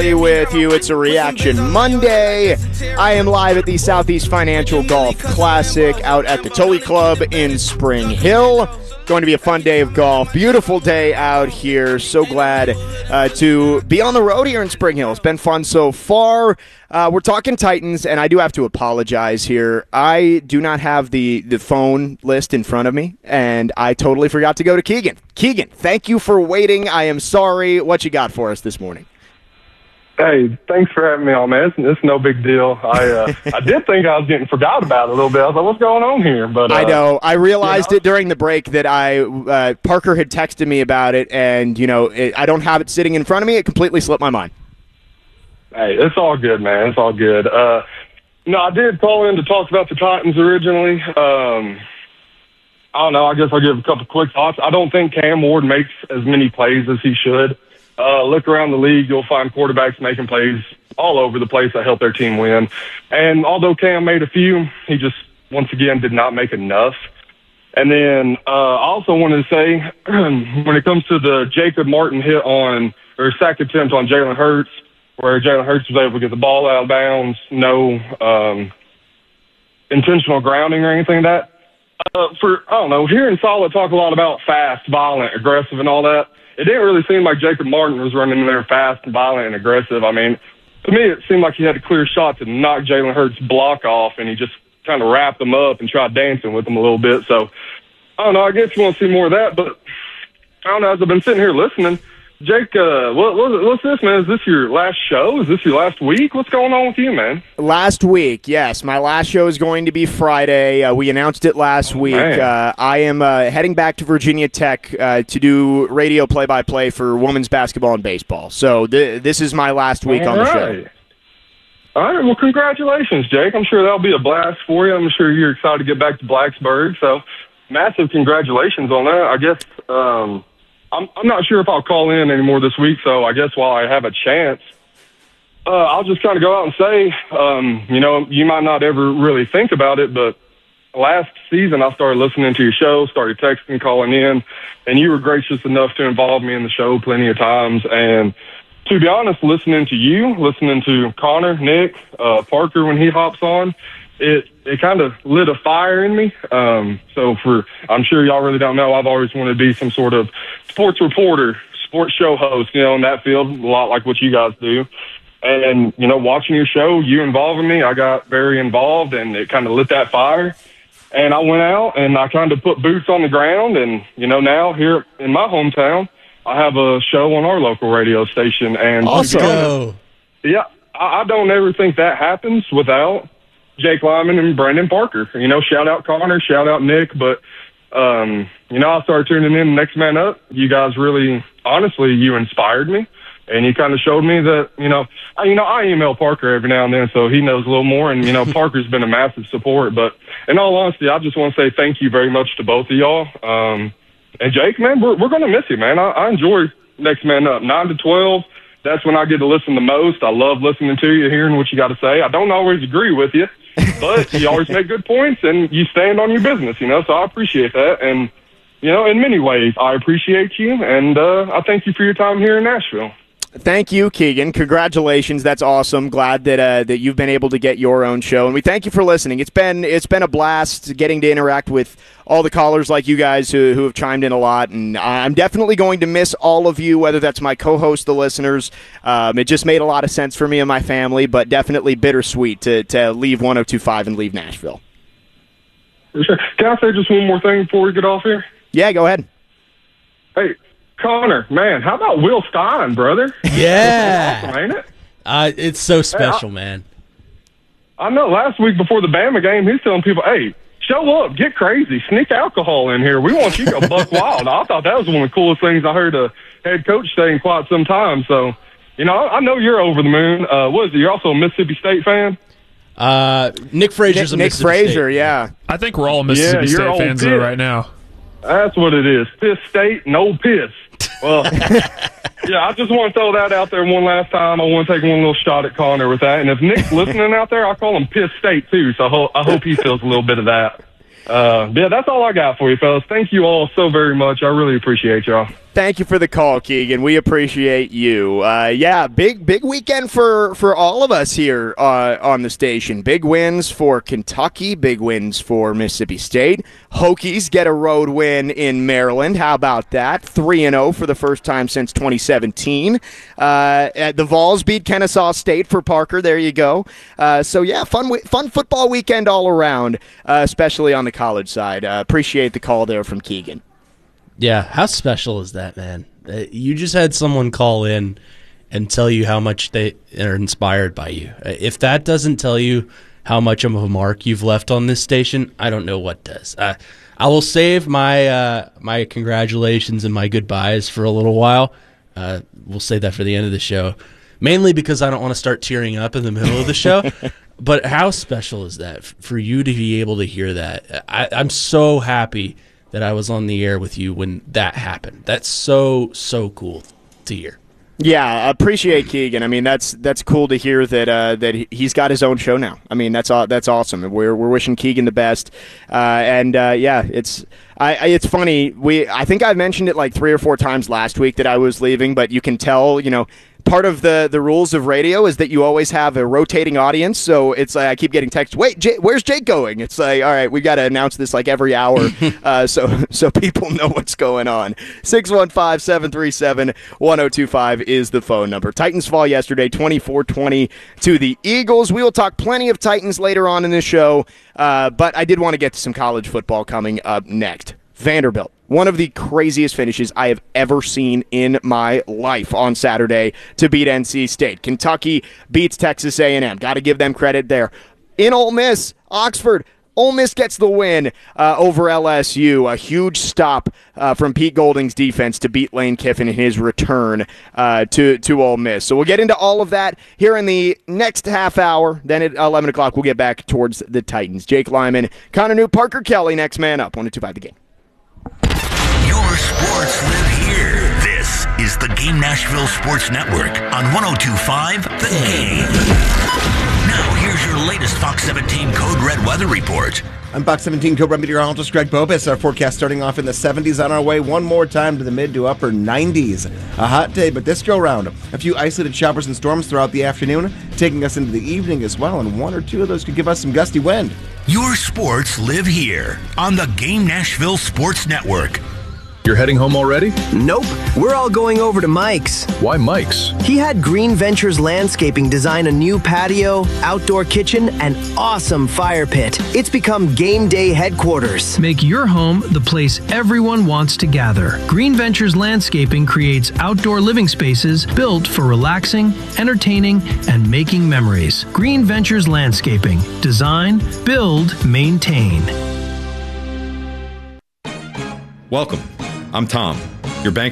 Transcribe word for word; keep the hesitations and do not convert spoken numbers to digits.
With you, it's a Reaction Monday. I am live at the Southeast Financial Golf Classic out at the Tully Club in Spring Hill. Going to be a fun day of golf. Beautiful day out here. So glad uh, to be on the road here in Spring Hill. It's been fun so far. Uh, we're talking Titans, and I do have to apologize here. I do not have the, the phone list in front of me, and I totally forgot to go to Keegan. Keegan, thank you for waiting. I am sorry. What you got for us this morning? Hey, thanks for having me on, man. It's, it's no big deal. I uh, I did think I was getting forgot about a little bit. I was like, what's going on here? But uh, I know. I realized you know? it during the break that I uh, Parker had texted me about it, and, you know, it, I don't have it sitting in front of me. It completely slipped my mind. Hey, it's all good, man. It's all good. Uh, no, I did call in to talk about the Titans originally. Um, I don't know. I guess I'll give a couple quick thoughts. I don't think Cam Ward makes as many plays as he should. Uh, look around the league, you'll find quarterbacks making plays all over the place that help their team win. And although Cam made a few, he just, once again, did not make enough. And then uh, I also wanted to say, when it comes to the Jacob Martin hit on, or sack attempt on Jalen Hurts, where Jalen Hurts was able to get the ball out of bounds, no um, intentional grounding or anything like that. Uh, for, I don't know, hearing Solid talk a lot about fast, violent, aggressive, and all that, it didn't really seem like Jacob Martin was running in there fast and violent and aggressive. I mean, to me, it seemed like he had a clear shot to knock Jalen Hurts' block off, and he just kind of wrapped him up and tried dancing with him a little bit. So, I don't know. I guess you want to see more of that, but I don't know. As I've been sitting here listening, Jake, uh, what, what, what's this, man? Is this your last show? Is this your last week? What's going on with you, man? Last week, yes. My last show is going to be Friday. Uh, we announced it last week. Uh, I am uh, heading back to Virginia Tech uh, to do radio play-by-play for women's basketball and baseball. So th- this is my last week All on right. the show. All right. Well, congratulations, Jake. I'm sure that'll be a blast for you. I'm sure you're excited to get back to Blacksburg. So massive congratulations on that. I guess um, – I'm, I'm not sure if I'll call in anymore this week, so I guess while I have a chance, uh, I'll just kind of go out and say, um, you know, you might not ever really think about it, but last season I started listening to your show, started texting, calling in, and you were gracious enough to involve me in the show plenty of times. And to be honest, listening to you, listening to Connor, Nick, uh, Parker when he hops on, it it kind of lit a fire in me. Um, so for, I'm sure y'all really don't know, I've always wanted to be some sort of sports reporter, sports show host, you know, in that field, a lot like what you guys do. And, you know, watching your show, you involving me, I got very involved, and it kind of lit that fire. And I went out and I kind of put boots on the ground. And, you know, now here in my hometown, I have a show on our local radio station. And awesome. Yeah, I, I don't ever think that happens without Jake Lyman and Brandon Parker. You know, shout out Connor, shout out Nick. But, um, you know, I started tuning in Next Man Up. You guys really, honestly, you inspired me. And you kind of showed me that, you know, I, you know, I email Parker every now and then, so he knows a little more. And, you know, Parker's been a massive support. But in all honesty, I just want to say thank you very much to both of y'all. Um, and Jake, man, we're, we're going to miss you, man. I, I enjoy Next Man Up. nine to twelve, that's when I get to listen the most. I love listening to you, hearing what you got to say. I don't always agree with you, but you always make good points and you stand on your business, you know, so I appreciate that. And, you know, in many ways, I appreciate you, and uh, I thank you for your time here in Nashville. Thank you, Keegan. Congratulations. That's awesome. Glad that uh, that you've been able to get your own show, and we thank you for listening. It's been it's been a blast getting to interact with all the callers like you guys who who have chimed in a lot, and I'm definitely going to miss all of you, whether that's my co-host, the listeners. Um, it just made a lot of sense for me and my family, but definitely bittersweet to to leave one oh two point five and leave Nashville. Sure. Can I say just one more thing before we get off here? Yeah, go ahead. Hey, Connor, man, how about Will Stein, brother? Yeah. Awesome, ain't it? Uh, it's so special, hey, I, man. I know last week before the Bama game, he's telling people, hey, show up, get crazy, sneak alcohol in here. We want you to go buck wild. I thought that was one of the coolest things I heard a head coach say in quite some time. So, you know, I know you're over the moon. Uh, what is it? You're also a Mississippi State fan? Uh, Nick Frazier's Nick, a Nick Mississippi Frazier, State. yeah. I think we're all Mississippi Yeah, State fans Pitt. right now. That's what it is. Piss State, no piss. Well, yeah, I just want to throw that out there one last time. I want to take one little shot at Connor with that. And if Nick's listening out there, I'll call him Piss State too. So I hope he feels a little bit of that. Uh, yeah, that's all I got for you, fellas. Thank you all so very much. I really appreciate y'all. Thank you for the call, Keegan. We appreciate you. Uh, yeah, big big weekend for, for all of us here uh, on the station. Big wins for Kentucky, big wins for Mississippi State. Hokies get a road win in Maryland. How about that? three and oh for the first time since twenty seventeen. Uh, the Vols beat Kennesaw State for Parker. There you go. Uh, so, yeah, fun fun football weekend all around, uh, especially on the college side. Uh, appreciate the call there from Keegan. Yeah, how special is that, man? Uh, you just had someone call in and tell you how much they are inspired by you. Uh, if that doesn't tell you how much of a mark you've left on this station, I don't know what does. Uh, I will save my uh, my congratulations and my goodbyes for a little while. Uh, we'll save that for the end of the show, mainly because I don't want to start tearing up in the middle of the show. But how special is that for you to be able to hear that? I, I'm so happy that I was on the air with you when that happened. That's so, so cool to hear. Yeah, I appreciate Keegan. I mean, that's that's cool to hear that uh, that he's got his own show now. I mean, that's all, that's awesome. We're we're wishing Keegan the best. Uh, and uh, yeah, it's I, I it's funny. We I think I mentioned it like three or four times last week that I was leaving, but you can tell, you know, part of the, the rules of radio is that you always have a rotating audience. So it's like I keep getting texts. Wait, Jay, where's Jake going? It's like, all right, we got to announce this like every hour, uh, so so people know what's going on. six one five, seven three seven, one oh two five is the phone number. Titans fall yesterday, twenty-four twenty to the Eagles. We will talk plenty of Titans later on in the show, uh, but I did want to get to some college football coming up next. Vanderbilt, one of the craziest finishes I have ever seen in my life on Saturday to beat N C State. Kentucky beats Texas A and M. Got to give them credit there. In Ole Miss, Oxford, Ole Miss gets the win uh, over L S U. A huge stop uh, from Pete Golding's defense to beat Lane Kiffin in his return uh, to, to Ole Miss. So we'll get into all of that here in the next half hour. Then at eleven o'clock, we'll get back towards the Titans. Jake Lyman, Connor New, Parker Kelly, next man up. one oh two five The Game. Your sports live here. This is the Game Nashville Sports Network on one oh two point five The Game. Now, here's your latest Fox seventeen Code Red weather report. I'm Fox seventeen Code Red meteorologist Greg Bobis. Our forecast starting off in the seventies on our way one more time to the mid to upper nineties. A hot day, but this go round, a few isolated showers and storms throughout the afternoon, taking us into the evening as well, and one or two of those could give us some gusty wind. Your sports live here on the Game Nashville Sports Network. You're heading home already? Nope. We're all going over to Mike's. Why Mike's? He had Green Ventures Landscaping design a new patio, outdoor kitchen, and awesome fire pit. It's become game day headquarters. Make your home the place everyone wants to gather. Green Ventures Landscaping creates outdoor living spaces built for relaxing, entertaining, and making memories. Green Ventures Landscaping. Design, build, maintain. Welcome. I'm Tom, your bank